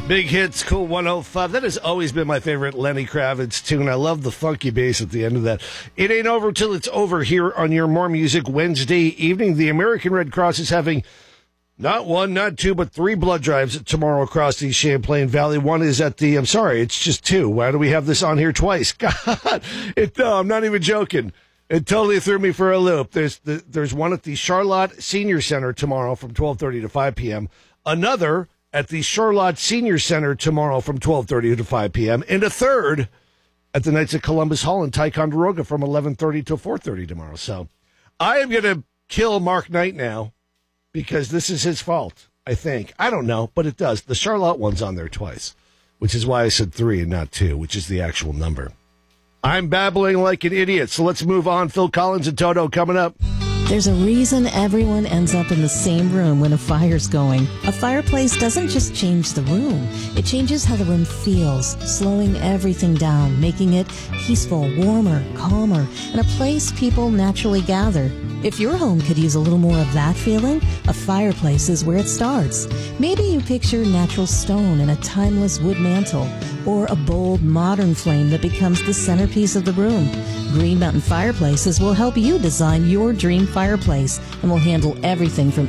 Big Hits, Cool 105. That has always been my favorite Lenny Kravitz tune. I love the funky bass at the end of that. It ain't over till it's over here on your More Music Wednesday evening. The American Red Cross is having not one, not two, but 3 blood drives tomorrow across the Champlain Valley. One is at the, I'm sorry, it's just 2. Why do we have this on here twice? God, no, I'm not even joking. It totally threw me for a loop. There's one at the Charlotte Senior Center tomorrow from 12:30 to 5 p.m. Another at the Charlotte Senior Center tomorrow from 12:30 to 5 p.m. And a third at the Knights of Columbus Hall in Ticonderoga from 11:30 to 4:30 tomorrow. So I am going to kill Mark Knight now because this is his fault, I think. I don't know, but it does. The Charlotte one's on there twice, which is why I said 3 and not 2, which is the actual number. I'm babbling like an idiot, so let's move on. Phil Collins and Toto coming up. There's a reason everyone ends up in the same room when a fire's going. A fireplace doesn't just change the room. It changes how the room feels, slowing everything down, making it peaceful, warmer, calmer, and a place people naturally gather. If your home could use a little more of that feeling, a fireplace is where it starts. Maybe you picture natural stone and a timeless wood mantle, or a bold, modern flame that becomes the centerpiece of the room. Green Mountain Fireplaces will help you design your dream fireplace and will handle everything from